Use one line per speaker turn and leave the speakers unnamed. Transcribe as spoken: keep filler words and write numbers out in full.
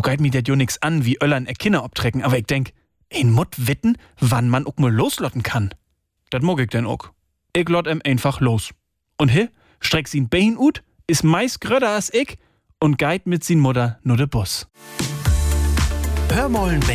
geht mir dat jo nix an, wie Öllern e Kinder obtrecken, aber ich denk, ein Mutt witten, wann man ook mal loslotten kann. Dat mag ich denn ook. Ich lot em einfach los. Und he, streck sin Bein ut, is meist gröder als ich und geit mit sin Mutter nur de Bus.
Hör mollen